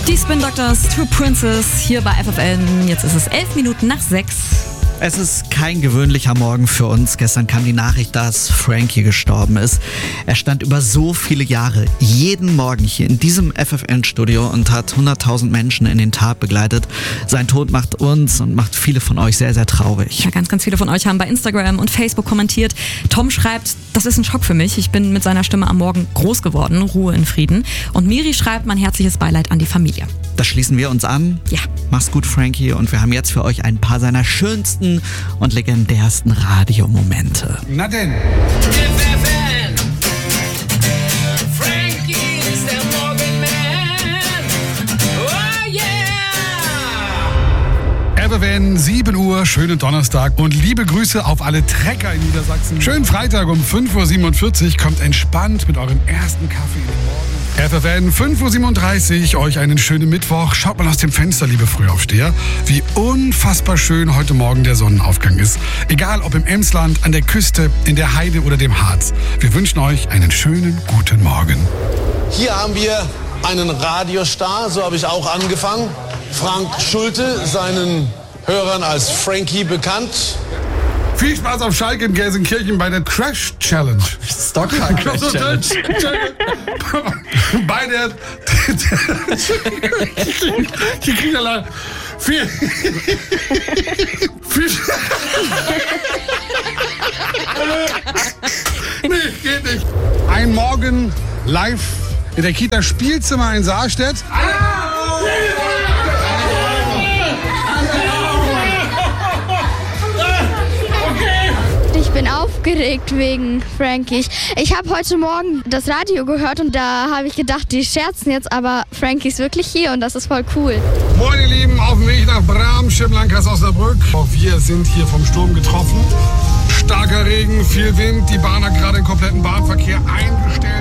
Die Spin Doctors, True Princess, hier bei FFN. Jetzt ist es 6:11. Es ist kein gewöhnlicher Morgen für uns. Gestern kam die Nachricht, dass Frankie gestorben ist. Er stand über so viele Jahre jeden Morgen hier in diesem FFN-Studio und hat 100.000 Menschen in den Tag begleitet. Sein Tod macht uns und macht viele von euch sehr, sehr traurig. Ja, ganz viele von euch haben bei Instagram und Facebook kommentiert. Tom schreibt, das ist ein Schock für mich. Ich bin mit seiner Stimme am Morgen groß geworden. Ruhe in Frieden. Und Miri schreibt, mein herzliches Beileid an die Familie. Da schließen wir uns an. Ja. Mach's gut, Frankie. Und wir haben jetzt für euch ein paar seiner schönsten und legendärsten Radiomomente. Na denn. FFN. Frankie ist der Morgenman. Oh yeah. FFN, 7 Uhr, schönen Donnerstag und liebe Grüße auf alle Trecker in Niedersachsen. Schönen Freitag um 5:47 Uhr, kommt entspannt mit eurem ersten Kaffee in den Morgen. FFN, 5:37 Uhr, euch einen schönen Mittwoch. Schaut mal aus dem Fenster, liebe Frühaufsteher, wie unfassbar schön heute Morgen der Sonnenaufgang ist. Egal ob im Emsland, an der Küste, in der Heide oder dem Harz. Wir wünschen euch einen schönen guten Morgen. Hier haben wir einen Radiostar, so habe ich auch angefangen. Frank Schulte, seinen Hörern als Frankie bekannt. Viel Spaß auf Schalke in Gelsenkirchen bei der Trash Challenge. Stockholm Crash Challenge. Bei der... Hier kriegt er leider... Viel... Nee, geht nicht. Ein Morgen live in der Kita Spielzimmer in Saarstedt. Ich bin aufgeregt wegen Frankie. Ich habe heute Morgen das Radio gehört und da habe ich gedacht, die scherzen jetzt, aber Frankie ist wirklich hier und das ist voll cool. Moin ihr Lieben, auf dem Weg nach Bramschirm, Landkreis Osnabrück. Auch wir sind hier vom Sturm getroffen. Starker Regen, viel Wind, die Bahn hat gerade den kompletten Bahnverkehr eingestellt.